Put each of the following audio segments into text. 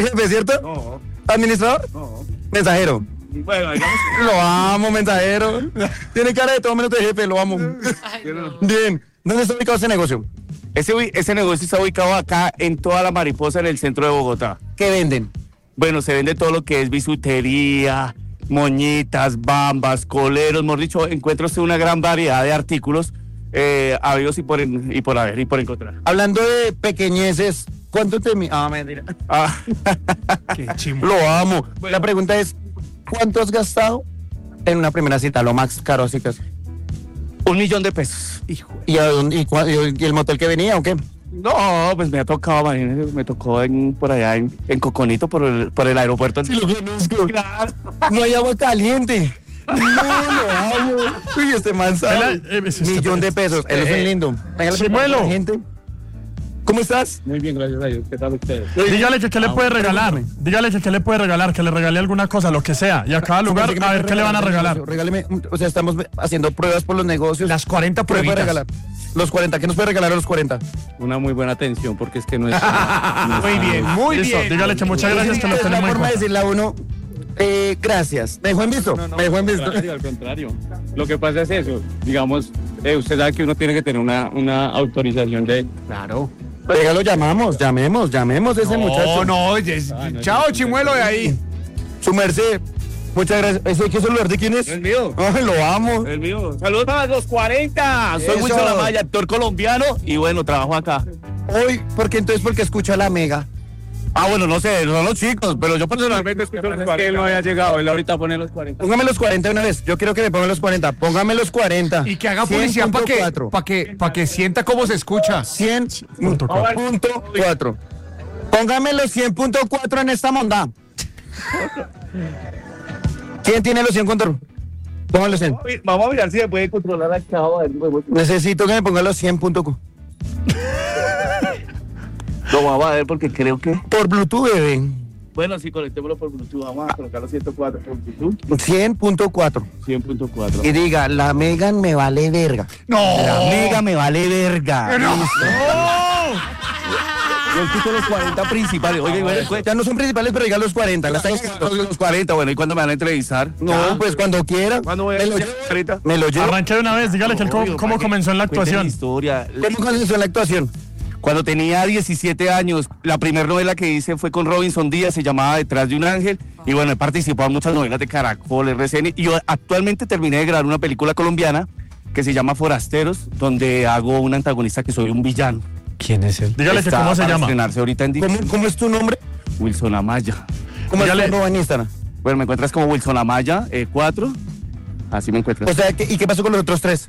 jefe, ¿cierto? No. ¿Administrador? No. Mensajero. Bueno, digamos Lo amo, mensajero. Tiene cara de todo menos de jefe, lo amo. que no. Bien. ¿Dónde está ubicado ese negocio? Ese negocio está ubicado acá en toda la Mariposa, en el centro de Bogotá. ¿Qué venden? Bueno, se vende todo lo que es bisutería, moñitas, bambas, coleros, mejor dicho, encuentra usted una gran variedad de artículos habidos y por haber y por encontrar. Hablando de pequeñeces, ¿cuánto te... mentira. Ah, Qué chimbo. Lo amo. La pregunta es, ¿cuánto has gastado en una primera cita? Lo más caro, así que... $1.000.000 pesos. Hijo. ¿Y el motel que venía o qué? No, pues me ha tocado, imagínese, me tocó por allá en Coconito, por el aeropuerto. Sí, lo conozco. Claro. No hay agua caliente. No, lo amo. Uy, este man sabe. Millón de pesos. Él es muy lindo. Venga, Chimuelo. gente. ¿Cómo estás? Muy bien, gracias a Dios. ¿Qué tal ustedes? Dígale que qué le puede regalar. Dígale que qué le puede regalar, que le regale alguna cosa, lo que sea. Y a cada lugar, a ver qué le van a regalar. Regáleme, o sea, estamos haciendo pruebas por los negocios. Las 40 ¿Qué le puede pruebitas. regalar? Los 40, ¿qué nos puede regalar a los 40? Una muy buena atención, porque es que no es... Muy bien, muy Listo, bien. dígale que muchas gracias, que lo Es la tenemos en forma de cuenta. decirle a uno, gracias. ¿Me dejó en visto? No, Me dejó en visto. al contrario. Lo que pasa es eso. Digamos, usted sabe que uno tiene que tener una autorización de... Claro. Venga, lo llamemos a ese muchacho. No, chao, chimuelo de ahí. Su merced, muchas gracias. ¿Qué celular de quién es? ¿Es mío? Ay, lo amo. El mío. Saludos a los 40. Soy Eso. Wilson Amaya, actor colombiano y bueno, trabajo acá. Hoy, porque escucha la mega. Ah, bueno, no sé, son los chicos, pero yo personalmente escucho los Es que 40. él no había llegado, él ahorita pone los 40. Póngame los 40 de una vez. Yo quiero que me pongan los 40. Póngame los 40. Y que haga publicidad para que sienta cómo se escucha. 100.4. Póngame los 100.4 en esta monda. ¿Quién tiene los 100.4? Póngame los 100. Vamos a mirar si se puede controlar acá. Necesito que me pongan los 100.4. Lo vamos a ver porque creo que... Por Bluetooth, bebé. Bueno, sí, conectémoslo por Bluetooth. Vamos a colocar los 104 por Bluetooth. 100.4. 100.4. Y diga, la Megan me vale verga. No. La mega me vale verga. No. Yo escucho los 40 principales. Oiga, bueno, Ya no son principales, pero diga los 40. La los 40, bueno, ¿y cuándo me van a entrevistar? No, pues cuando quiera. ¿Cuándo voy a Me lo llevar llevo. ahorita? Me lo llevo. Arranque de una vez, dígale que él cómo comenzó en la Cuente actuación. mi historia. ¿Cómo comenzó en la actuación? Cuando tenía 17 años, la primera novela que hice fue con Robinson Díaz, se llamaba Detrás de un ángel. Y bueno, he participado en muchas novelas de Caracol, RCN. Y yo actualmente terminé de grabar una película colombiana que se llama Forasteros, donde hago un antagonista que soy un villano. ¿Quién es él? Dígale que Está cómo se para llama. estrenarse ahorita en diciembre. ¿Cómo es tu nombre? Wilson Amaya. ¿Cómo es tu Dígale. arroba en Instagram? Bueno, me encuentras como Wilson Amaya 4. Así me encuentras. O sea, ¿y qué pasó con los otros 3?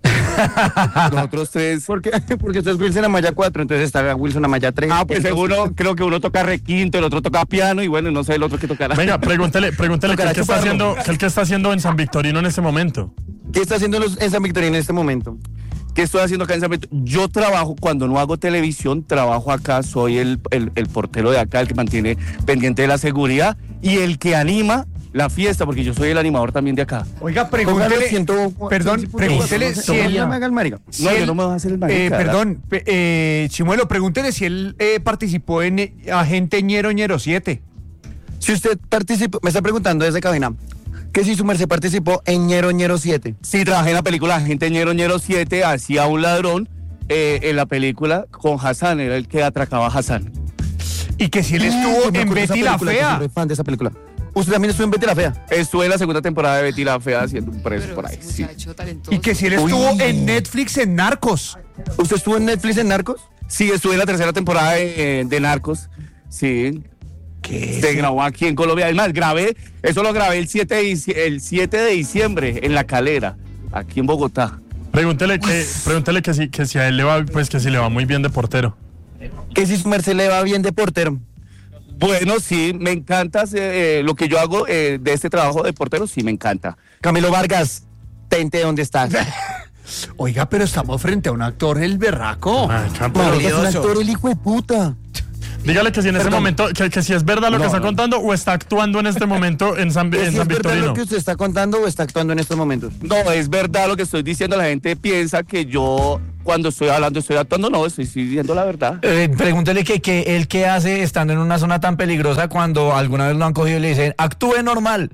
Los otros 3. ¿Por qué? Porque usted es Wilson Amaya 4, entonces está Wilson Amaya 3. Ah, pues seguro, creo que uno toca requinto, el otro toca piano y bueno, no sé el otro que tocará. Venga, pregúntele que Tocará el que está chuparlo. haciendo, que el que está haciendo en San Victorino en este momento. ¿Qué está haciendo en San Victorino en este momento? ¿Qué estoy haciendo acá en San Victorino? Yo trabajo, cuando no hago televisión, trabajo acá, soy el portero de acá, el que mantiene pendiente de la seguridad y el que anima la fiesta, porque yo soy el animador también de acá. Oiga, Póngale pregúntele. Perdón, pregúntele si él. No me haga el marica. No, yo no me voy a hacer el marica, Perdón, Chimuelo, pregúntele si él participó en Agente Ñero Ñero 7. Si usted participó, me está preguntando desde cabina, que si su merced participó en Ñero Ñero 7. Sí, trabajé en la película Agente Ñero Ñero 7, hacía un ladrón en la película con Hassan, era el que atracaba a Hassan. Y que si él Yo estuvo me en acuerdo de esa Betty la película, que Fea. soy fan de esa película. ¿Usted también estuvo en Betty la Fea? Estuve en la segunda temporada de Betty la Fea haciendo un preso Pero por ahí, ese sí. muchacho talentoso. Y que si él estuvo en Netflix en Narcos. ¿Usted estuvo en Netflix en Narcos? Sí, estuve en la tercera temporada de Narcos, sí. ¿Qué? Se grabó aquí en Colombia. Además, eso lo grabé el 7 de diciembre en La Calera, aquí en Bogotá. Pregúntele que si a él le va, pues que si le va muy bien de portero. Que si su merced le va bien de portero. Bueno, sí, me encanta lo que yo hago de este trabajo de portero, sí me encanta. Camilo Vargas, tente, ¿dónde estás? Oiga, pero estamos frente a un actor, el berraco. Vargas es un actor, el hijo de puta. Dígale que si en ese momento, que si es verdad lo que está contando o está actuando en este momento en San Victorino. ¿Es verdad lo que usted está contando o está actuando en estos momentos? No, es verdad lo que estoy diciendo. La gente piensa que yo, cuando estoy hablando, estoy actuando. No, estoy diciendo la verdad. Pregúntele que él qué hace estando en una zona tan peligrosa cuando alguna vez lo han cogido y le dicen, actúe normal.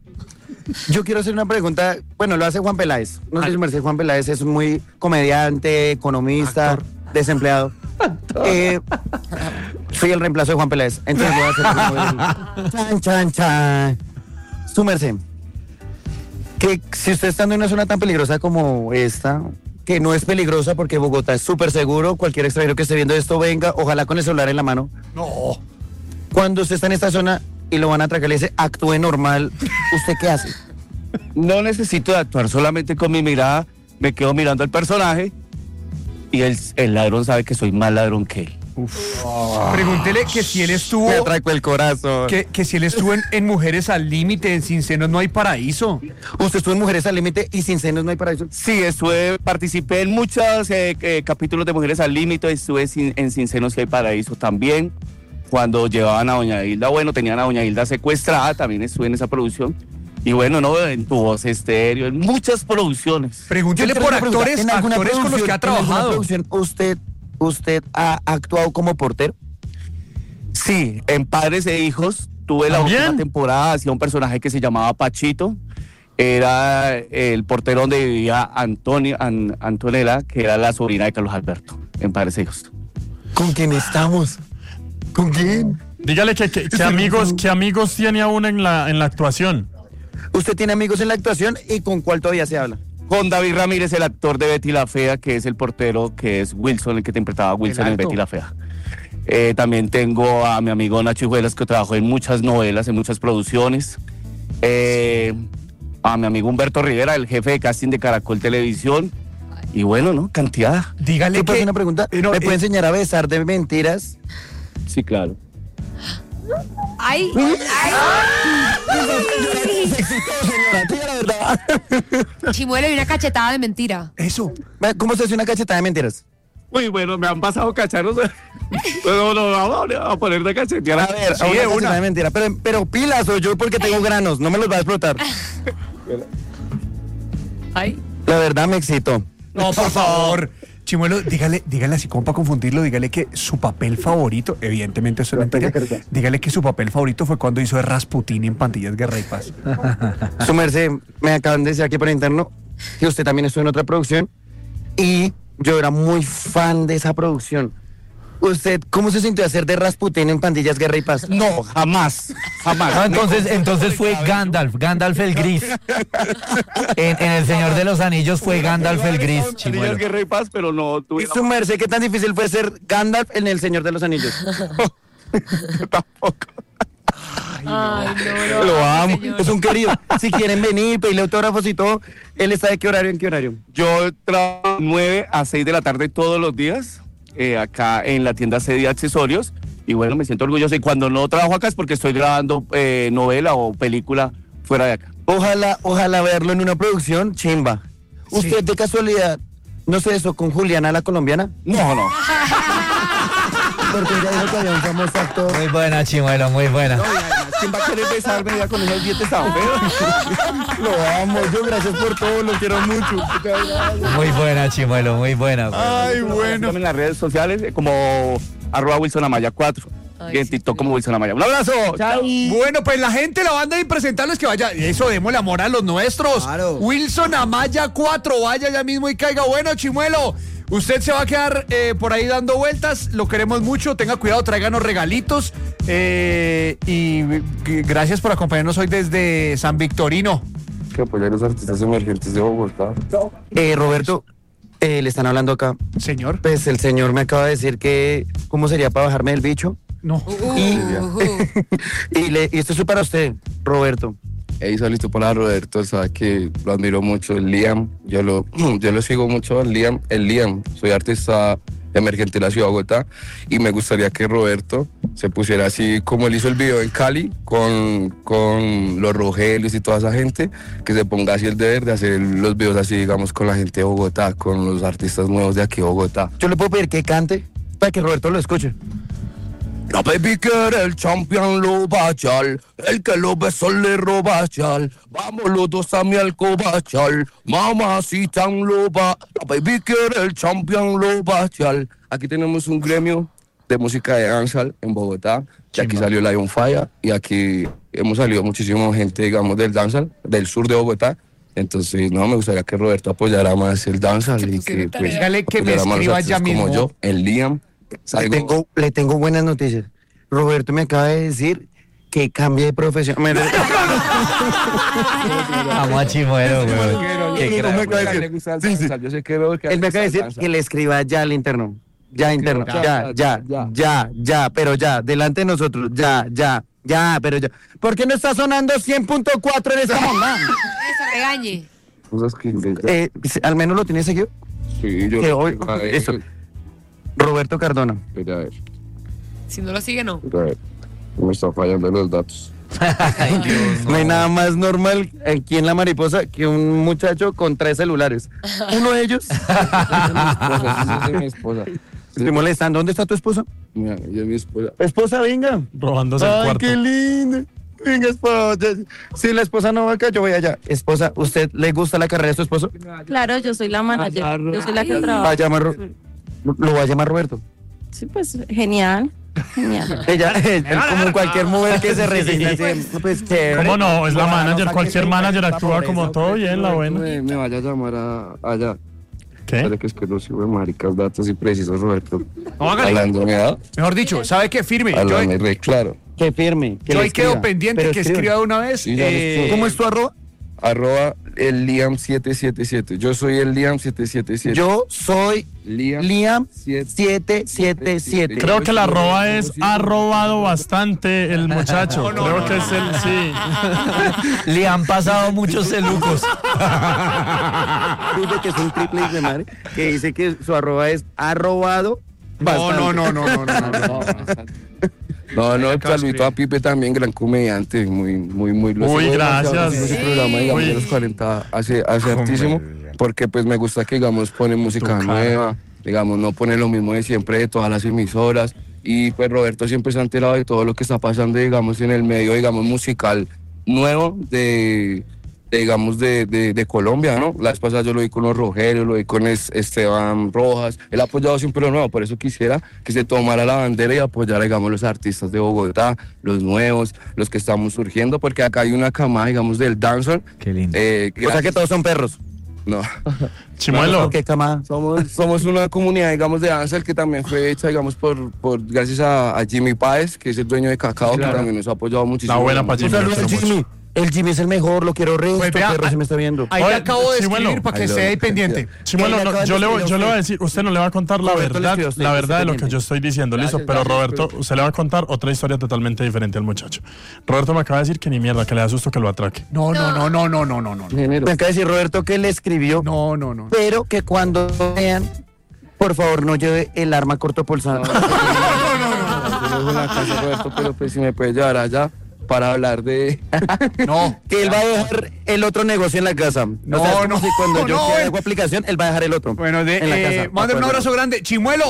Yo quiero hacer una pregunta. Bueno, lo hace Juan Peláez. No sé si merced Juan Peláez es muy comediante, economista, desempleado. Soy el reemplazo de Juan Peláez. Entonces voy a hacer chan. Su merced, que si usted estando en una zona tan peligrosa como esta, que no es peligrosa porque Bogotá es súper seguro, cualquier extranjero que esté viendo esto venga, ojalá con el celular en la mano. No. Cuando usted está en esta zona y lo van a atracar, le dice, actúe normal, ¿usted qué hace? No necesito de actuar, solamente con mi mirada me quedo mirando al personaje y el ladrón sabe que soy más ladrón que él. Pregúntele que si él estuvo... Me atracó el corazón. Que si él estuvo en Mujeres al Límite, en Sin Senos No Hay Paraíso. ¿Usted estuvo en Mujeres al Límite y Sin Senos No Hay Paraíso? Sí, participé en muchos capítulos de Mujeres al Límite, estuve en Sin Senos No Hay Paraíso también. Cuando llevaban a Doña Hilda, tenían a Doña Hilda secuestrada, también estuve en esa producción. Y en Tu Voz Estéreo, en muchas producciones. Pregúntele por actores con los que ha trabajado. ¿Usted ha actuado como portero? Sí, en Padres e Hijos tuve la última temporada, hacía un personaje que se llamaba Pachito. Era el portero donde vivía Antonella, que era la sobrina de Carlos Alberto, en Padres e Hijos. ¿Con quién estamos? ¿Con quién? Dígale qué amigos tiene aún en la actuación. ¿Usted tiene amigos en la actuación y con cuál todavía se habla? Con David Ramírez, el actor de Betty la Fea, que es el portero, que es Wilson, el que interpretaba a Wilson en Betty la Fea. También tengo a mi amigo Nacho Hijuelas, que trabajó en muchas novelas, en muchas producciones. A mi amigo Humberto Rivera, el jefe de casting de Caracol Televisión. Y cantidad. Dígale ¿Te puedo hacer una pregunta? ¿Me puede enseñar a besar de mentiras? Sí, claro. Ay. Chimuelo y una cachetada de mentira. Eso. ¿Cómo se hace una cachetada de mentiras? Muy bueno, me han pasado cacharros. Vamos a poner de cachetear. A ver, sí, una cachetada de mentira. Pero pilas soy yo porque tengo granos, no me los va a explotar. Ay. La verdad me excitó. No, por favor. Chimuelo, dígale así como para confundirlo, dígale que su papel favorito, evidentemente eso es mentira, dígale que su papel favorito fue cuando hizo de Rasputín en Pandillas Guerra y Paz. Su merced, me acaban de decir aquí por interno que usted también estuvo en otra producción y yo era muy fan de esa producción. ¿Usted cómo se sintió hacer de Rasputín en Pandillas Guerra y Paz? No, jamás. No, entonces fue Gandalf el Gris. En El Señor de los Anillos fue Gandalf el Gris, Chimuelo. Guerra y Paz, pero no tuve. ¿Y su merced qué tan difícil fue ser Gandalf en El Señor de los Anillos? Tampoco. Ay, no, Lo amo, señor. es un querido. Si quieren venir, pedirle autógrafos y todo, ¿él está de qué horario en qué horario? Yo trabajo 9 a 6 de la tarde todos los días, acá en la tienda C de accesorios, y me siento orgulloso. Y cuando no trabajo acá es porque estoy grabando novela o película fuera de acá. Ojalá verlo en una producción chimba. ¿Usted de casualidad no se besó con Juliana la colombiana? No. Porque ella dijo que había un famoso actor. Muy buena, Chimuelo, muy buena. No, y además, ¿quién va a querer besarme ya con esos dientes tan feos? Lo amo, yo gracias por todo, lo quiero mucho. Muy buena, Chimuelo, muy buena. Ay, bueno. En las redes sociales como @WilsonAmaya4 y en TikTok como Wilson Amaya. ¡Un abrazo! Chao. Bueno, pues la gente, la banda de impresentables que vaya. Eso, démosle amor a los nuestros. Claro. Wilson Amaya 4, vaya ya mismo y caiga. Bueno, Chimuelo, usted se va a quedar por ahí dando vueltas. Lo queremos mucho. Tenga cuidado, tráiganos regalitos. Y gracias por acompañarnos hoy desde San Victorino. Que apoyar a los artistas emergentes de Bogotá. Roberto, le están hablando acá. Señor. Pues el señor me acaba de decir que cómo sería para bajarme del bicho. No. Y esto es para usted, Roberto. Hizo listo para Roberto, sabe que lo admiro mucho, el Liam. Yo lo sigo mucho, el Liam. Soy artista emergente de la ciudad de Bogotá y me gustaría que Roberto se pusiera así como él hizo el video en Cali con los Rogelios y toda esa gente, que se ponga así el deber de hacer los videos así, digamos, con la gente de Bogotá, con los artistas nuevos de aquí de Bogotá. Yo le puedo pedir que cante para que Roberto lo escuche. La baby quiere el champion lo bachal, el que lo besó le roba chal. Vamos los dos a mi alcobachal, mamacita lo va. La baby quiere el champion lo bachal. Aquí tenemos un gremio de música de dancehall en Bogotá, que aquí salió Lion Fire y aquí hemos salido muchísima gente, digamos, del dancehall, del sur de Bogotá. Entonces, no, me gustaría que Roberto apoyara más el dancehall y que, pues, Dígale que me apoyara más escriba artistas ya mismo. como yo, el Liam. Le tengo buenas noticias. Roberto me acaba de decir que cambie de profesión. Amo a Chimuelo, güey. Qué crack. me acaba de decir. Yo sé que veo que Él me acaba de decir que le escriba ya al interno. Ya interno. Ya, pero ya, delante de nosotros. Ya, pero ya. ¿Por qué no está sonando 100.4 en esta onda? Eso, regañe. cosas que Al menos lo tienes seguido. sí, yo Que hoy, a ver, eso. Roberto Cardona. espera, a ver, Si no lo sigue, no. espera, a ver. Me está fallando los datos. Ay, Dios, No hay nada más normal aquí en La Mariposa que un muchacho con 3 celulares. Uno de ellos. Es mi esposa. Estoy molestando. ¿Dónde está tu esposa? Mira, ella es mi esposa. Esposa, venga. Robándose el Ay, cuarto. qué lindo. Venga, esposa. Si la esposa no va acá, yo voy allá. Esposa, ¿usted le gusta la carrera de su esposo? Claro, yo soy la manager. Yo soy la que trabaja. Va a llamar, lo va a llamar Roberto. Sí, pues genial. Genial. Ella, como cualquier mujer que se resigna, pues chévere. ¿Cómo no? Es la manager. Cualquier manager actúa como todo bien, la buena. Me vaya a llamar allá. ¿Qué? Parece que es que no sirve maricas, datos y precisos, Roberto. No, hágale. Hablando, me da. Mejor dicho, ¿sabe qué? Firme. Hablando, re claro. Que firme. Que Yo le ahí quedo escriba. pendiente Pero que escriba de una vez. Sí, ya lo escribo. ¿Cómo es tu arroba? @ el Liam777. Yo soy el Liam777. Yo soy Liam. Liam777. Creo que la arroba es ha robado bastante el muchacho. Creo que es el sí. Le han pasado muchos celucos. Dice que es un triple de madre que dice que su arroba es ha robado bastante. No, saludito a Pipe también, gran comediante, muy lo Uy, sigo gracias. demasiado en ese programa, digamos, Uy. de los 40 hace hartísimo, porque pues me gusta que, digamos, pone música nueva, digamos, no pone lo mismo de siempre de todas las emisoras, y pues Roberto siempre se ha enterado de todo lo que está pasando, digamos, en el medio, digamos, musical nuevo de Colombia, ¿no? La vez pasada yo lo vi con los Rogerio, lo vi con Esteban Rojas. Él ha apoyado siempre lo nuevo, por eso quisiera que se tomara la bandera y apoyara, digamos, los artistas de Bogotá, los nuevos, los que estamos surgiendo, porque acá hay una camada, digamos, del dancehall. Qué lindo. O sea que todos son perros. No, Chimuelo. ¿Qué camada? somos una comunidad, digamos, de dancehall que también fue hecha, digamos, gracias a Jimmy Páez, que es el dueño de Cacao, que también nos ha apoyado muchísimo. La buena pa' Un Jimmy. saludo lo al quiero Jimmy. mucho. El Jimmy es el mejor, lo quiero resto, Pues vea, perro, se me está viendo. Ahí Oye, le acabo de sí, escribir bueno. para que Ahí lo esté ahí ven. pendiente. Chimuelo, Él no, acaba de yo le escribir voy a usted. decir, usted no le va a contar la Roberto le verdad, escribió a usted, la que verdad de esté lo que pendiente. yo estoy diciendo, listo, pero Roberto, usted le va a contar otra historia totalmente diferente al muchacho. Roberto me acaba de decir que ni mierda, que le da susto que lo atraque. No. Me acaba de decir Roberto que le escribió, No. pero que cuando vean, por favor, no lleve el arma cortopulsada. No es una casa, Roberto, pero pues si me puede llevar allá para hablar de... No. Que él va a dejar el otro negocio en la casa. No, o sea, es como no, si cuando yo no, quiera hago aplicación, él va a dejar el otro. Bueno, en la casa. mándale un abrazo grande. Chimuelo,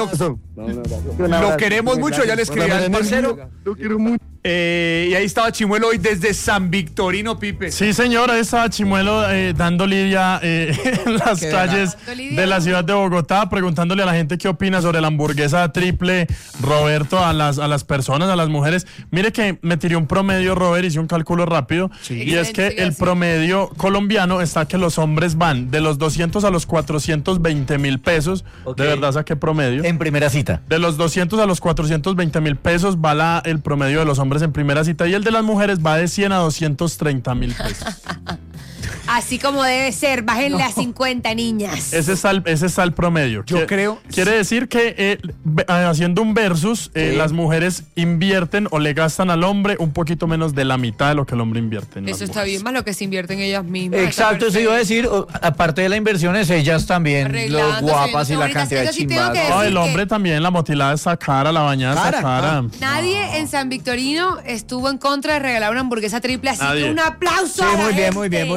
lo queremos mucho, ya le escribí al parcero. Lo quiero mucho. Y ahí estaba Chimuelo hoy desde San Victorino, Pipe. Sí, señor, ahí estaba Chimuelo dando lidia en las calles Dando lidia. de la ciudad de Bogotá, preguntándole a la gente qué opina sobre la hamburguesa triple. Roberto, a las personas, a las mujeres. Mire que me tiré un promedio, Robert, hice un cálculo rápido. Y es que Excelente, el sí. promedio colombiano está que los hombres van de los 200 a los 420.000 pesos. Ok. De verdad saqué promedio. En primera cita. De los 200 a los 420.000 pesos va el promedio de los hombres en primera cita y el de las mujeres va de 100 a 230.000 pesos. Así como debe ser, bájenle a 50 niñas. Ese está el promedio. Yo creo- Quiere decir que haciendo un versus, las mujeres invierten o le gastan al hombre un poquito menos de la mitad de lo que el hombre invierte. En las Eso está mujeres. bien, más lo que se invierte en ellas mismas. Exacto, eso iba a decir. Aparte de la inversión, es ellas también, los Arreglándose, guapas y la bonitas. cantidad de Eso sí tengo chimbas. que No, decir el hombre también, la motilada está cara, la bañada está cara. Nadie en San Victorino estuvo en contra de regalar una hamburguesa triple, así Nadie. que un aplauso. a la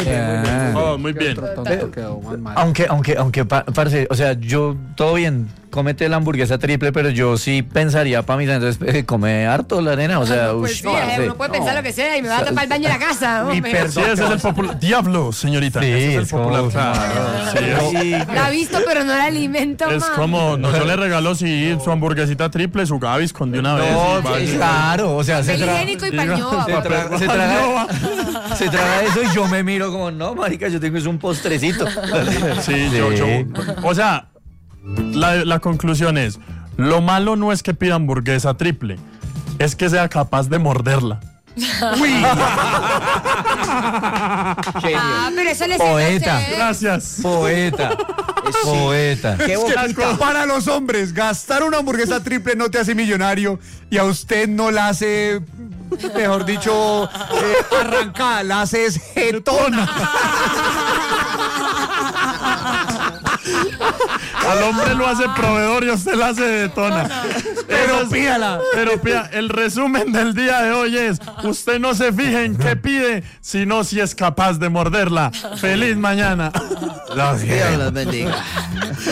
gente. Oh, muy bien. Aunque, parce, o sea, yo, todo bien, cómete la hamburguesa triple, pero yo sí pensaría para mí, entonces come harto la nena, o sea, Pues sí, uno puede pensar lo que sea y me va a tapar el baño de la casa. Y hombre. Sí, ese es el popular. Diablo, señorita. Sí, ese es el es como- popular. Claro, sí, La ha visto, pero no la alimento es más. como, no, yo le regalo sí su hamburguesita triple, su Gaviscon de una vez. No, y vaya. claro, o sea, se Papel traga higiénico y pañoa. se traga eso y yo me miro como, no, marica, yo tengo es un postrecito. Sí, yo. O sea, la conclusión es, lo malo no es que pida hamburguesa triple, es que sea capaz de morderla. Ah, pero eso le Poeta. sirve. Gracias. Poeta. Poeta. Para los hombres, gastar una hamburguesa triple no te hace millonario y a usted no la hace, mejor dicho, arrancada, la hace es jetona. Al hombre lo hace proveedor y a usted la hace de tona. Pero pídala. Pero pida, el resumen del día de hoy es, usted no se fije en qué pide, sino si es capaz de morderla. Feliz mañana. Dios los bendiga.